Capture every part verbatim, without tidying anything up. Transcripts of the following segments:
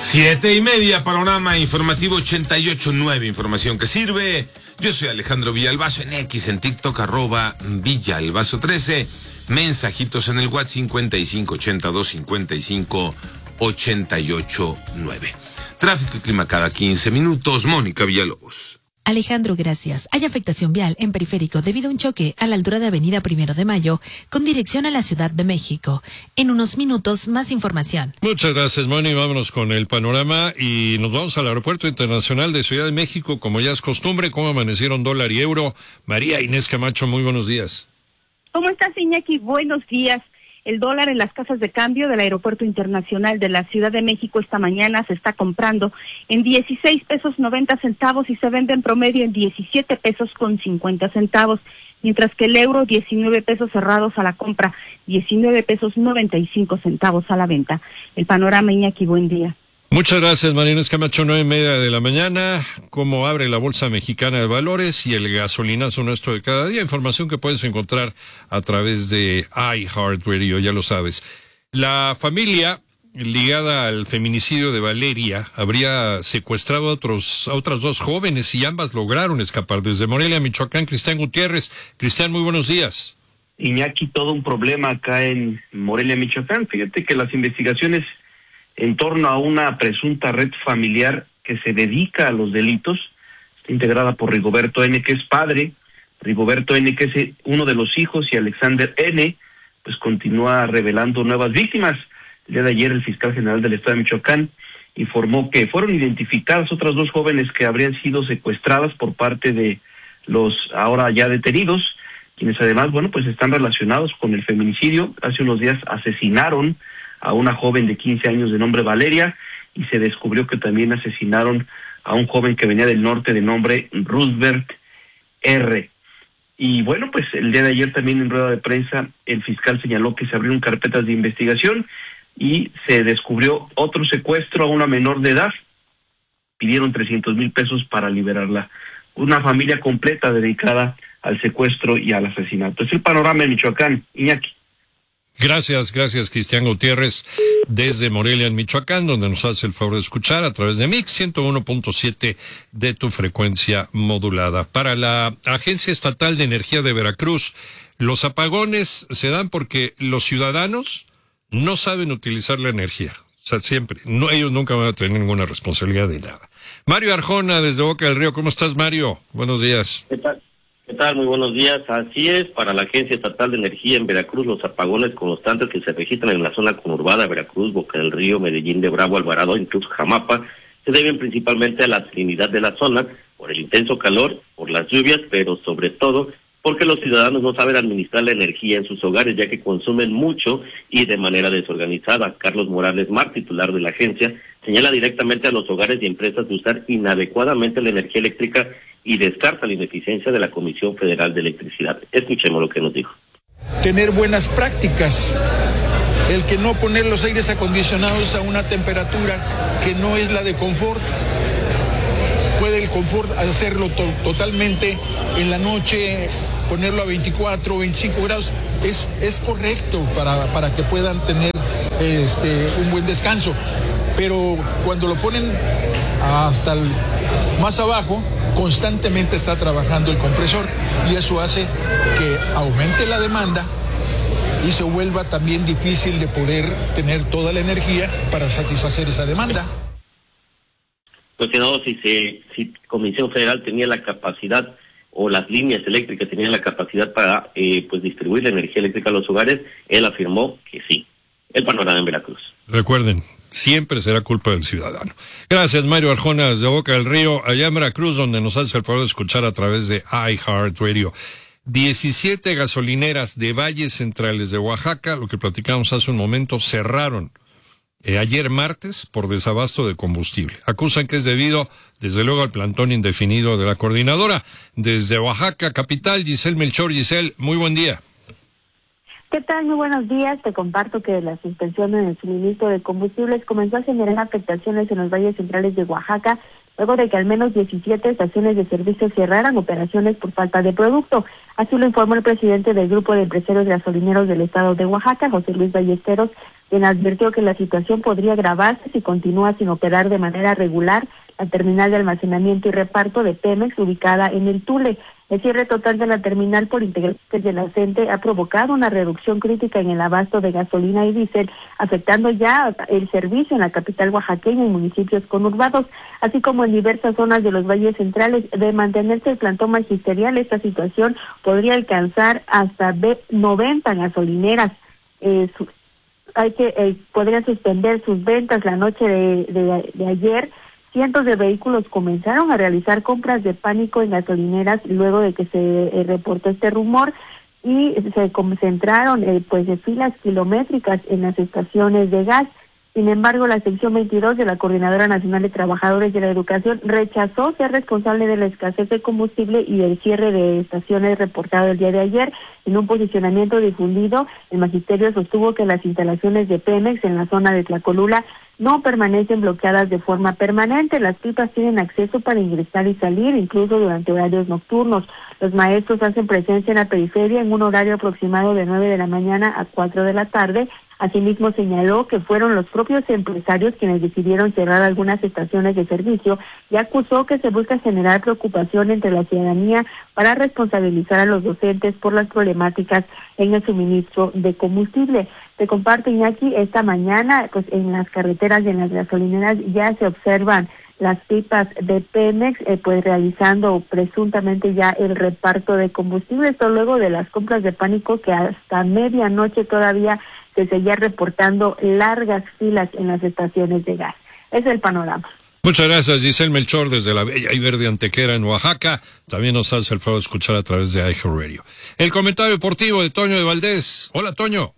Siete y media, panorama informativo ochenta y ocho punto nueve, información que sirve. Yo soy Alejandro Villalbazo en X, en TikTok, arroba Villalbazo trece. Mensajitos en el WhatsApp cincuenta y cinco ochenta y dos cincuenta y cinco ochenta y ocho nueve. Tráfico y clima cada quince minutos. Mónica Villalobos. Alejandro, gracias. Hay afectación vial en Periférico debido a un choque a la altura de Avenida Primero de Mayo con dirección a la Ciudad de México. En unos minutos, más información. Muchas gracias, Moni. Vámonos con el panorama y nos vamos al Aeropuerto Internacional de Ciudad de México. Como ya es costumbre, cómo amanecieron dólar y euro. María Inés Camacho, muy buenos días. ¿Cómo estás, Iñaki? Buenos días. El dólar en las casas de cambio del Aeropuerto Internacional de la Ciudad de México esta mañana se está comprando en dieciséis pesos noventa centavos y se vende en promedio en diecisiete pesos con cincuenta centavos, mientras que el euro diecinueve pesos cerrados a la compra, diecinueve pesos noventa y cinco centavos a la venta. El panorama, Iñaki, buen día. Muchas gracias, María Inés Camacho. Nueve y media de la mañana. Cómo abre la Bolsa Mexicana de Valores y el gasolinazo nuestro de cada día. Información que puedes encontrar a través de iHeartRadio, ya lo sabes. La familia ligada al feminicidio de Valeria habría secuestrado a, otros, a otras dos jóvenes y ambas lograron escapar. Desde Morelia, Michoacán, Cristian Gutiérrez. Cristian, muy buenos días. Iñaki, todo un problema acá en Morelia, Michoacán. Fíjate que las investigaciones en torno a una presunta red familiar que se dedica a los delitos, está integrada por Rigoberto N., que es padre, Rigoberto N., que es uno de los hijos, y Alexander N., pues continúa revelando nuevas víctimas. El día de ayer el fiscal general del estado de Michoacán informó que fueron identificadas otras dos jóvenes que habrían sido secuestradas por parte de los ahora ya detenidos, quienes además, bueno, pues están relacionados con el feminicidio. Hace unos días asesinaron a una joven de quince años de nombre Valeria, y se descubrió que también asesinaron a un joven que venía del norte de nombre Roosevelt R. Y bueno, pues el día de ayer también en rueda de prensa el fiscal señaló que se abrieron carpetas de investigación y se descubrió otro secuestro a una menor de edad. Pidieron trescientos mil pesos para liberarla. Una familia completa dedicada al secuestro y al asesinato. Es el panorama de Michoacán, Iñaki. Gracias, gracias Cristian Gutiérrez desde Morelia en Michoacán, donde nos hace el favor de escuchar a través de Mix ciento uno punto siete de tu frecuencia modulada. Para la Agencia Estatal de Energía de Veracruz, los apagones se dan porque los ciudadanos no saben utilizar la energía. O sea, siempre, no, ellos nunca van a tener ninguna responsabilidad de nada. Mario Arjona desde Boca del Río, ¿cómo estás, Mario? Buenos días. ¿Qué tal? ¿Qué tal? Muy buenos días. Así es, para la Agencia Estatal de Energía en Veracruz, los apagones constantes que se registran en la zona conurbada de Veracruz, Boca del Río, Medellín de Bravo, Alvarado, incluso Jamapa, se deben principalmente a la salinidad de la zona, por el intenso calor, por las lluvias, pero sobre todo porque los ciudadanos no saben administrar la energía en sus hogares, ya que consumen mucho y de manera desorganizada. Carlos Morales Mar, titular de la agencia, señala directamente a los hogares y empresas de usar inadecuadamente la energía eléctrica y descarta la ineficiencia de la Comisión Federal de Electricidad. Escuchemos lo que nos dijo. Tener buenas prácticas, el que no poner los aires acondicionados a una temperatura que no es la de confort. Puede el confort hacerlo to- totalmente en la noche, ponerlo a veinticuatro, veinticinco grados, es, es correcto para, para que puedan tener este, un buen descanso. Pero cuando lo ponen hasta el, más abajo, constantemente está trabajando el compresor y eso hace que aumente la demanda y se vuelva también difícil de poder tener toda la energía para satisfacer esa demanda. Cuestionado si se, si Comisión Federal tenía la capacidad o las líneas eléctricas tenían la capacidad para eh, pues distribuir la energía eléctrica a los hogares, él afirmó que sí. El panorama en Veracruz. Recuerden, siempre será culpa del ciudadano. Gracias, Mario Arjona, desde Boca del Río, allá en Veracruz, donde nos hace el favor de escuchar a través de iHeartRadio. diecisiete gasolineras de valles centrales de Oaxaca, lo que platicamos hace un momento, cerraron eh, ayer martes por desabasto de combustible. Acusan que es debido, desde luego, al plantón indefinido de la coordinadora. Desde Oaxaca, capital, Giselle Melchor. Giselle, muy buen día. ¿Qué tal? Muy buenos días. Te comparto que la suspensión en el suministro de combustibles comenzó a generar afectaciones en los valles centrales de Oaxaca, luego de que al menos diecisiete estaciones de servicio cerraran operaciones por falta de producto. Así lo informó el presidente del Grupo de Empresarios Gasolineros del Estado de Oaxaca, José Luis Ballesteros, quien advirtió que la situación podría agravarse si continúa sin operar de manera regular la terminal de almacenamiento y reparto de Pemex ubicada en el Tule. El cierre total de la terminal por integrantes de la C E N T E ha provocado una reducción crítica en el abasto de gasolina y diésel, afectando ya el servicio en la capital oaxaqueña y municipios conurbados, así como en diversas zonas de los valles centrales. De mantenerse el plantón magisterial, esta situación podría alcanzar hasta noventa gasolineras. Eh, su, hay que eh, podrían suspender sus ventas la noche de, de, de ayer. Cientos de vehículos comenzaron a realizar compras de pánico en gasolineras luego de que se eh, reportó este rumor y se concentraron eh, pues de filas kilométricas en las estaciones de gas. Sin embargo, la sección veintidós de la Coordinadora Nacional de Trabajadores de la Educación rechazó ser responsable de la escasez de combustible y del cierre de estaciones reportado el día de ayer. En un posicionamiento difundido, el magisterio sostuvo que las instalaciones de Pemex en la zona de Tlacolula no permanecen bloqueadas de forma permanente. Las pipas tienen acceso para ingresar y salir, incluso durante horarios nocturnos. Los maestros hacen presencia en la periferia en un horario aproximado de nueve de la mañana a cuatro de la tarde. Asimismo, señaló que fueron los propios empresarios quienes decidieron cerrar algunas estaciones de servicio y acusó que se busca generar preocupación entre la ciudadanía para responsabilizar a los docentes por las problemáticas en el suministro de combustible. Te comparto, Iñaki, esta mañana pues en las carreteras y en las gasolineras ya se observan las pipas de Pemex eh, pues realizando presuntamente ya el reparto de combustible. Esto luego de las compras de pánico que hasta medianoche todavía se seguía reportando largas filas en las estaciones de gas. Ese es el panorama. Muchas gracias, Giselle Melchor, desde la bella y verde Antequera en Oaxaca. También nos hace el favor de escuchar a través de iHeartRadio. El comentario deportivo de Toño de Valdés. Hola, Toño.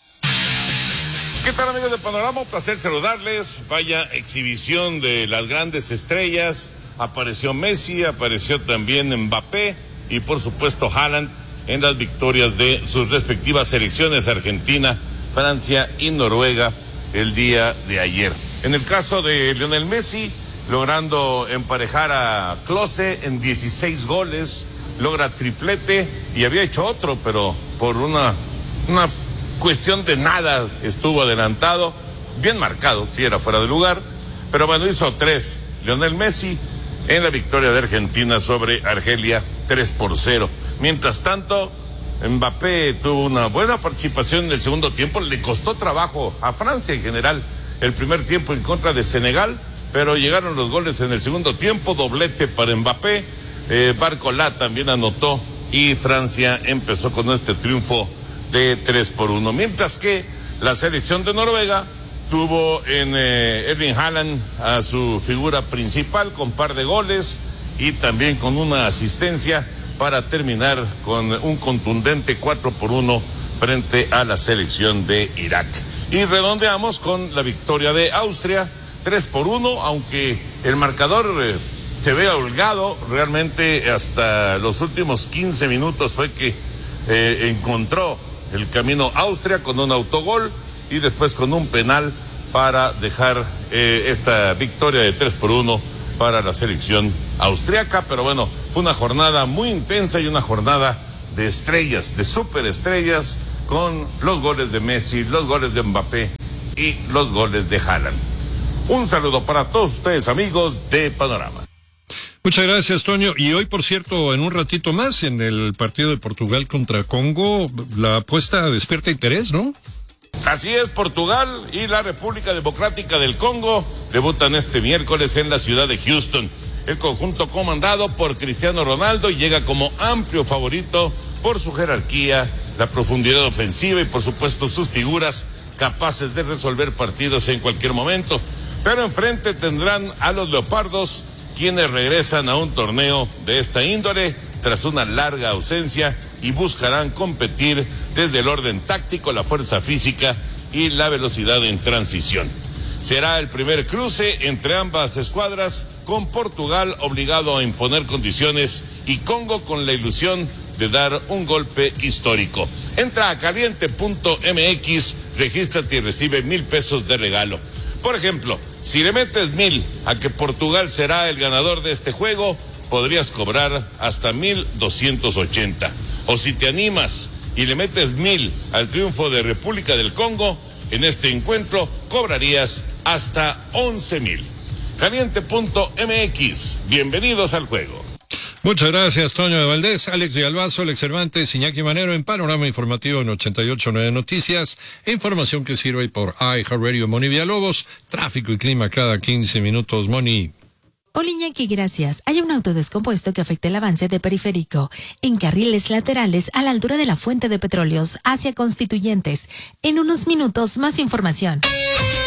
¿Qué tal, amigos de Panorama? Un placer saludarles. Vaya exhibición de las grandes estrellas. Apareció Messi, apareció también Mbappé y por supuesto Haaland en las victorias de sus respectivas selecciones, Argentina, Francia y Noruega, el día de ayer. En el caso de Lionel Messi, logrando emparejar a Klose en dieciséis goles, logra triplete y había hecho otro, pero por una, una cuestión de nada estuvo adelantado, bien marcado, sí era fuera de lugar, pero bueno, hizo tres. Lionel Messi en la victoria de Argentina sobre Argelia, tres por cero. Mientras tanto, Mbappé tuvo una buena participación en el segundo tiempo, le costó trabajo a Francia en general el primer tiempo en contra de Senegal, pero llegaron los goles en el segundo tiempo, doblete para Mbappé, eh, Barcola también anotó y Francia empezó con este triunfo de tres por uno, mientras que la selección de Noruega tuvo en eh, Erling Haaland a su figura principal con par de goles y también con una asistencia para terminar con un contundente cuatro por uno frente a la selección de Irak. Y redondeamos con la victoria de Austria, tres por uno, aunque el marcador eh, se ve holgado, realmente hasta los últimos quince minutos fue que eh, encontró el camino Austria con un autogol y después con un penal para dejar eh, esta victoria de tres por uno para la selección austriaca. Pero bueno, fue una jornada muy intensa y una jornada de estrellas, de superestrellas, con los goles de Messi, los goles de Mbappé y los goles de Haaland. Un saludo para todos ustedes, amigos de Panorama. Muchas gracias, Toño. Y hoy, por cierto, en un ratito más, en el partido de Portugal contra Congo, la apuesta despierta interés, ¿no? Así es, Portugal y la República Democrática del Congo debutan este miércoles en la ciudad de Houston. El conjunto comandado por Cristiano Ronaldo llega como amplio favorito por su jerarquía, la profundidad ofensiva y por supuesto sus figuras capaces de resolver partidos en cualquier momento. Pero enfrente tendrán a los Leopardos, quienes regresan a un torneo de esta índole tras una larga ausencia y buscarán competir desde el orden táctico, la fuerza física y la velocidad en transición. Será el primer cruce entre ambas escuadras, con Portugal obligado a imponer condiciones y Congo con la ilusión de dar un golpe histórico. Entra a caliente punto m x, regístrate y recibe mil pesos de regalo. Por ejemplo, si le metes mil a que Portugal será el ganador de este juego, podrías cobrar hasta mil doscientos ochenta. O si te animas y le metes mil al triunfo de República del Congo, En este encuentro cobrarías hasta once mil. Caliente punto m x. Bienvenidos al juego. Muchas gracias, Toño de Valdés, Alex Villalbazo, Alex Cervantes, Iñaki Manero en Panorama Informativo en ochenta y ocho punto nueve Noticias. Información que sirve por iHeartRadio. Moni Villalobos, tráfico y clima cada quince minutos. Moni. Hola Iñaki, gracias. Hay un auto descompuesto que afecta el avance de Periférico en carriles laterales a la altura de la fuente de petróleos hacia Constituyentes. En unos minutos, más información.